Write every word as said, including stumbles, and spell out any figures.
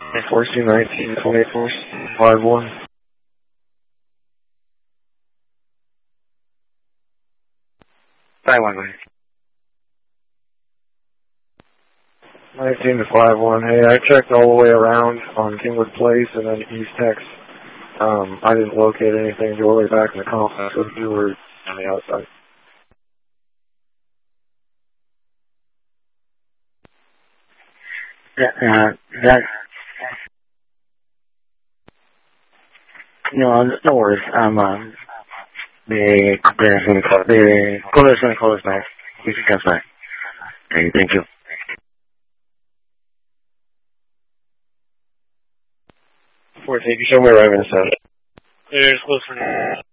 fourteen nineteen twenty-four five one. five one, go ahead. nineteen to five one. Hey, I checked all the way around on Kingwood Place and then East Tex. Um, I didn't locate anything. Go all the way back in the complex with you were on the outside. Yeah, uh, that, no, no worries. Um, uh, the complaint is going to call, the caller is going to call us back. If he comes back. Okay, thank you. fourteen, you show me arriving in a second. There's close for now.